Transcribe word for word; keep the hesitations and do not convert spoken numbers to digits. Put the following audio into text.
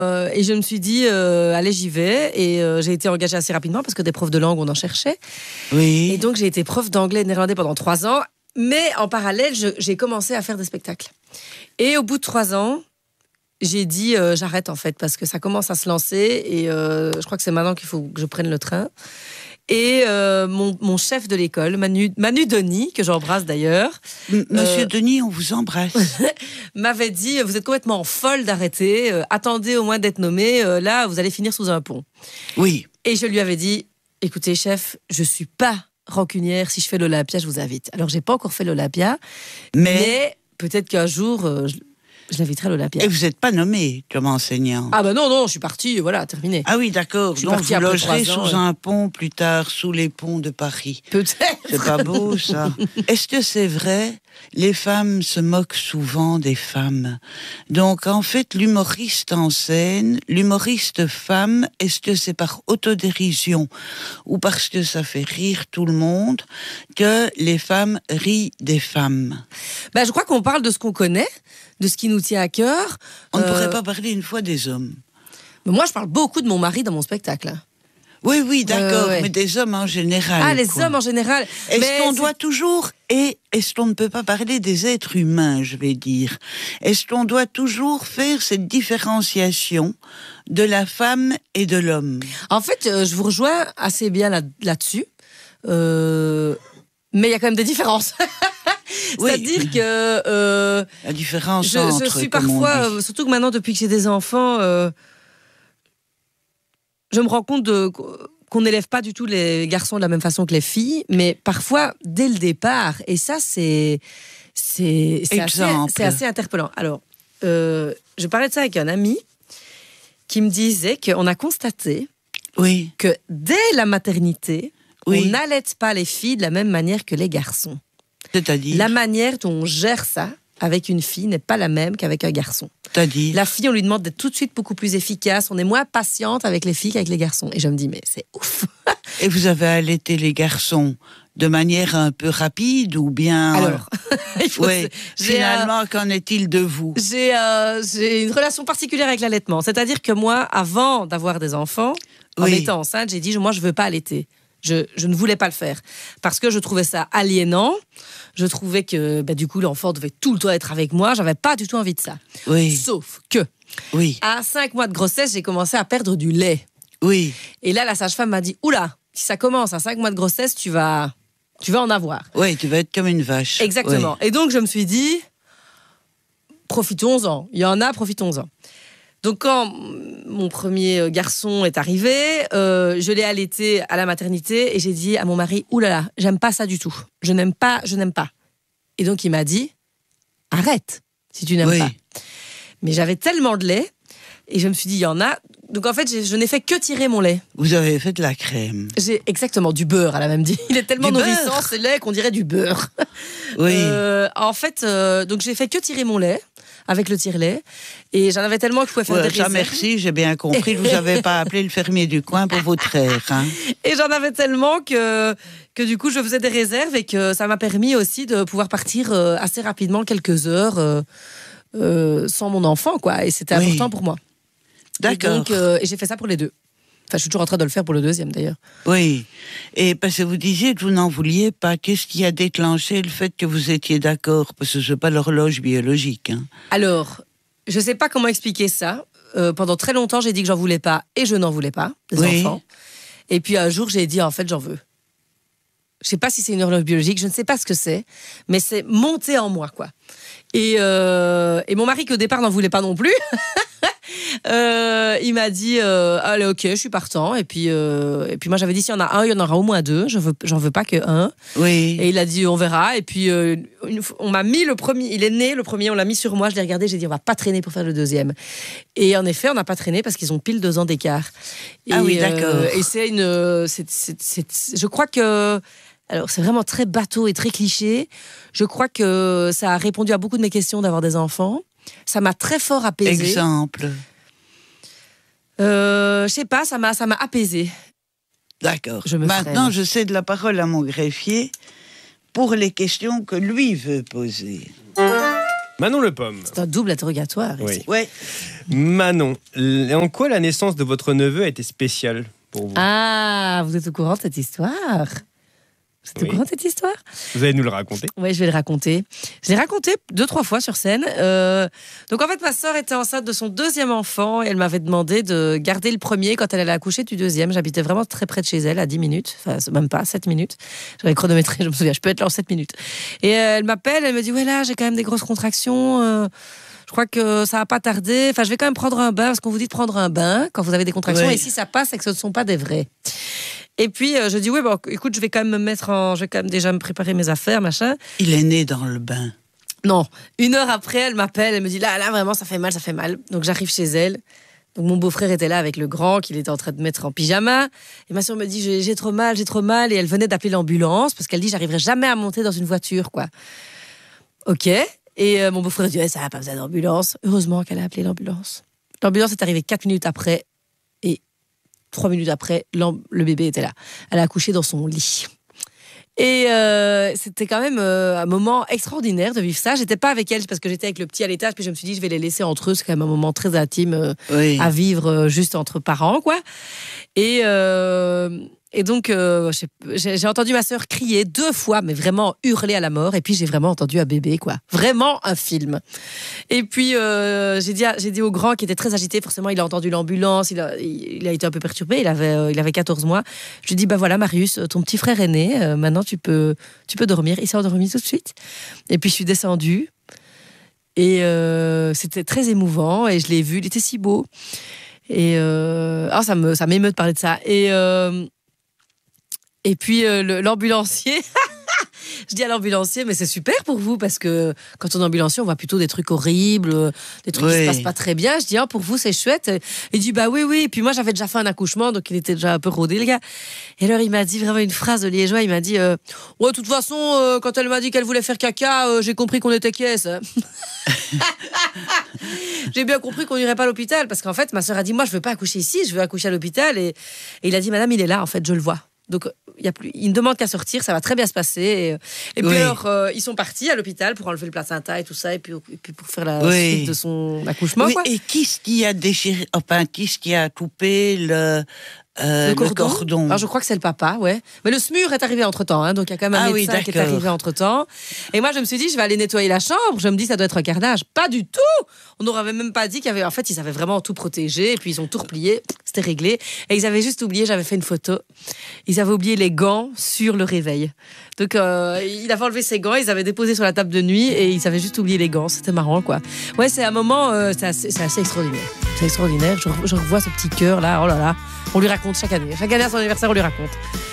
Euh, et je me suis dit, euh, allez, j'y vais. Et euh, j'ai été engagée assez rapidement parce que des profs de langue, on en cherchait. Oui. Et donc, j'ai été prof d'anglais et de néerlandais pendant trois ans. Mais en parallèle, je, j'ai commencé à faire des spectacles. Et au bout de trois ans, j'ai dit, euh, j'arrête en fait, parce que ça commence à se lancer. Et euh, je crois que c'est maintenant qu'il faut que je prenne le train. Et euh, mon, mon chef de l'école, Manu, Manu Denis, que j'embrasse d'ailleurs. M- Monsieur euh, Denis, on vous embrasse. m'avait dit, vous êtes complètement folle d'arrêter, euh, attendez au moins d'être nommé, euh, là vous allez finir sous un pont. Oui. Et je lui avais dit, écoutez chef, je suis pas rancunière, si je fais l'Olympia, je vous invite. Alors j'ai pas encore fait l'Olympia, mais, mais peut-être qu'un jour, euh, je, je l'inviterai à l'Olympia. Et vous n'êtes pas nommé comme enseignant. Ah ben non, non, je suis partie, voilà, terminé. Ah oui, d'accord. Je suis Donc partie vous après logerez trois ans, sous ouais. un pont plus tard, sous les ponts de Paris. Peut-être. C'est pas beau, ça. Est-ce que c'est vrai? Les femmes se moquent souvent des femmes. Donc, en fait, l'humoriste en scène, l'humoriste femme, est-ce que c'est par autodérision ou parce que ça fait rire tout le monde que les femmes rient des femmes? Ben, je crois qu'on parle de ce qu'on connaît, de ce qui nous tient à cœur. On ne Euh, pourrait pas parler une fois des hommes. Mais moi, je parle beaucoup de mon mari dans mon spectacle. Oui, oui, d'accord, Euh, ouais. mais des hommes en général. Ah, les quoi. hommes en général. Est-ce Mais qu'on c'est- doit toujours, et est-ce qu'on ne peut pas parler des êtres humains, je vais dire, est-ce qu'on doit toujours faire cette différenciation de la femme et de l'homme? En fait, euh, je vous rejoins assez bien là, là-dessus. Euh, mais il y a quand même des différences. Oui. C'est-à-dire que euh, La différence je, entre, je suis comme on parfois, dit. euh, surtout que maintenant, depuis que j'ai des enfants, euh, je me rends compte de, qu'on n'élève pas du tout les garçons de la même façon que les filles, mais parfois, dès le départ, et ça, c'est, c'est, c'est, assez, Exemple. c'est assez interpellant. Alors, euh, je parlais de ça avec un ami qui me disait qu'on a constaté Oui, que dès la maternité, Oui. on n'allaite pas les filles de la même manière que les garçons. c'est-à-dire, La manière dont on gère ça avec une fille n'est pas la même qu'avec un garçon. c'est-à-dire, La fille, on lui demande d'être tout de suite beaucoup plus efficace. On est moins patiente avec les filles qu'avec les garçons. Et je me dis, mais c'est ouf. et vous avez allaité les garçons de manière un peu rapide ou bien... Alors, il faut oui, se- j'ai, finalement, qu'en est-il de vous? euh, j'ai, euh, j'ai une relation particulière avec l'allaitement. C'est-à-dire que moi, avant d'avoir des enfants, en Oui. étant enceinte, j'ai dit, moi, je veux pas allaiter. Je, je ne voulais pas le faire parce que je trouvais ça aliénant. Je trouvais que bah, du coup l'enfant devait tout le temps être avec moi. J'avais pas du tout envie de ça. Oui, Sauf que oui, à cinq mois de grossesse, j'ai commencé à perdre du lait. oui. Et là, la sage-femme m'a dit, oula, si ça commence à cinq mois de grossesse, tu vas, tu vas en avoir. Oui, tu vas être comme une vache. Exactement. Et donc je me suis dit, profitons-en. Il y en a, profitons-en. Donc quand mon premier garçon est arrivé, euh, je l'ai allaité à la maternité et j'ai dit à mon mari, oulala, j'aime pas ça du tout. Je n'aime pas, je n'aime pas. Et donc il m'a dit, arrête si tu n'aimes Oui. pas. Mais j'avais tellement de lait et je me suis dit, il y en a. Donc en fait, j'ai- je n'ai fait que tirer mon lait. Vous avez fait de la crème. J'ai exactement du beurre, elle a même dit. Il est tellement Du nourrissant beurre ce lait qu'on dirait du beurre. Oui. Euh, en fait, euh, donc j'ai fait que tirer mon lait avec le tire-lait et j'en avais tellement que je pouvais faire Ouais, des ça, réserves. merci, j'ai bien compris. Vous n'avez pas appelé le fermier du coin pour vous traire. Hein. Et j'en avais tellement que, que du coup, je faisais des réserves et que ça m'a permis aussi de pouvoir partir euh, assez rapidement, quelques heures, euh, euh, sans mon enfant, quoi. Et c'était Oui. important pour moi. Et D'accord. donc, euh, et j'ai fait ça pour les deux. Enfin, je suis toujours en train de le faire pour le deuxième, d'ailleurs. Oui. Et parce que vous disiez que vous n'en vouliez pas. Qu'est-ce qui a déclenché le fait que vous étiez d'accord? Parce que ce n'est pas l'horloge biologique. Hein. Alors, je ne sais pas comment expliquer ça. Euh, pendant très longtemps, j'ai dit que j'en voulais pas et je n'en voulais pas, des Oui. enfants. Et puis un jour, j'ai dit, en fait, j'en veux. Je ne sais pas si c'est une horloge biologique, je ne sais pas ce que c'est, mais c'est monté en moi, quoi. Et, euh, et mon mari, qui au départ n'en voulait pas non plus, euh, il m'a dit, euh, allez, ok, je suis partant. Et puis, euh, et puis moi, j'avais dit, s'il y en a un, il y en aura au moins deux. Je veux, j'en veux pas que un. Oui. Et il a dit, on verra. Et puis, euh, une fois- on m'a mis le premier, il est né le premier, on l'a mis sur moi, je l'ai regardé, j'ai dit, on va pas traîner pour faire le deuxième. Et en effet, on n'a pas traîné parce qu'ils ont pile deux ans d'écart. Et, Ah oui, d'accord. euh, et c'est une. c'est- c'est- c'est- je crois que. Alors, c'est vraiment très bateau et très cliché. Je crois que ça a répondu à beaucoup de mes questions d'avoir des enfants. Ça m'a très fort apaisée. Exemple. Euh, je sais pas, ça m'a, ça m'a apaisée. D'accord. Je me Maintenant, freine. je cède la parole à mon greffier pour les questions que lui veut poser. Manon Le Pomme. C'est un double interrogatoire Oui. ici. Ouais. Manon, l- en quoi la naissance de votre neveu a été spéciale pour vous? Ah, vous êtes au courant de cette histoire? Vous êtes Oui. au courant de cette histoire? Vous allez nous le raconter? Oui, je vais le raconter. Je l'ai raconté deux, trois fois sur scène. Euh, donc en fait, ma sœur était enceinte de son deuxième enfant et elle m'avait demandé de garder le premier quand elle allait accoucher du deuxième. J'habitais vraiment très près de chez elle, à dix minutes. Enfin, même pas, sept minutes. J'avais chronométré, je me souviens, je peux être là en sept minutes. Et euh, elle m'appelle, elle me dit, ouais là, j'ai quand même des grosses contractions. Euh, je crois que ça va pas tarder. Enfin, je vais quand même prendre un bain parce qu'on vous dit de prendre un bain quand vous avez des contractions. Oui. Et si ça passe, c'est que ce ne sont pas des vrais. Et puis, euh, je dis, oui, bon, écoute, je vais quand même me mettre en... Je vais quand même déjà me préparer mes affaires, machin. Il est né dans le bain. Non, une heure après, elle m'appelle, elle me dit, là, là, vraiment, ça fait mal, ça fait mal. Donc, j'arrive chez elle. Donc, mon beau-frère était là avec le grand, qu'il était en train de mettre en pyjama. Et ma soeur me dit, j'ai, j'ai trop mal, j'ai trop mal. Et elle venait d'appeler l'ambulance parce qu'elle dit, j'arriverai jamais à monter dans une voiture, quoi. OK. Et euh, mon beau-frère dit, ouais, ça n'a pas besoin d'ambulance. Heureusement qu'elle a appelé l'ambulance. L'ambulance est arrivée quatre minutes après. Trois minutes après, le bébé était là. Elle a accouché dans son lit. Et euh, c'était quand même euh, un moment extraordinaire de vivre ça. J'étais pas avec elle parce que j'étais avec le petit à l'étage, puis je me suis dit, je vais les laisser entre eux. C'est quand même un moment très intime euh, Oui. à vivre euh, juste entre parents, quoi. Et, euh, et donc, euh, j'ai, j'ai entendu ma sœur crier deux fois, mais vraiment hurler à la mort. Et puis, j'ai vraiment entendu un bébé, quoi. Vraiment un film. Et puis, euh, j'ai, dit, j'ai dit au grand qui était très agité, forcément, il a entendu l'ambulance, il a, il a été un peu perturbé, il avait, euh, il avait quatorze mois. Je lui ai dit, bah voilà, Marius, ton petit frère est né, euh, maintenant tu peux, tu peux dormir. Il s'est endormi tout de suite. Et puis, je suis descendue. Et euh, c'était très émouvant. Et je l'ai vu, il était si beau. Et euh, oh, ça, me, ça m'émeut de parler de ça. Et, euh, et puis, euh, le, l'ambulancier... Je dis à l'ambulancier, mais c'est super pour vous, parce que quand on est ambulancier, on voit plutôt des trucs horribles, des trucs oui. qui se passent pas très bien. Je dis, ah, pour vous, c'est chouette. Il dit, bah oui, oui. Et puis moi, j'avais déjà fait un accouchement, donc il était déjà un peu rodé, le gars. Et alors, il m'a dit vraiment une phrase de liégeois. Il m'a dit, euh, ouais, de toute façon, euh, quand elle m'a dit qu'elle voulait faire caca, euh, j'ai compris qu'on était caisse. J'ai bien compris qu'on n'irait pas à l'hôpital, parce qu'en fait, ma sœur a dit, moi, je veux pas accoucher ici, je veux accoucher à l'hôpital. Et, et il a dit, madame, il est là, en fait, je le vois. Donc, il, y a plus, il ne demande qu'à sortir, ça va très bien se passer. Et, et puis, oui. alors, euh, ils sont partis à l'hôpital pour enlever le placenta et tout ça, et puis, et puis pour faire la oui. suite de son accouchement. Oui, quoi. et qu'est-ce qui a déchiré, enfin, qu'est-ce qui a coupé le. Euh, le, cordon. le cordon. Alors, je crois que c'est le papa, ouais. Mais le S M U R est arrivé entre-temps, hein, donc il y a quand même un ah médecin oui, qui est arrivé entre-temps. Et moi, je me suis dit, je vais aller nettoyer la chambre. Je me dis, ça doit être un carnage. Pas du tout. On n'aurait même pas dit qu'il y avait... En fait, ils avaient vraiment tout protégé, et puis ils ont tout replié. C'était réglé. Et ils avaient juste oublié, j'avais fait une photo. Ils avaient oublié les gants sur le réveil. Donc, euh, il avait enlevé ses gants, ils avaient déposé sur la table de nuit, et ils avaient juste oublié les gants. C'était marrant, quoi. Ouais, c'est un moment, euh, c'est, assez, c'est assez extraordinaire. C'est extraordinaire. Je, je revois ce petit cœur là, oh là là. On lui raconte chaque année. Chaque année à son anniversaire, on lui raconte.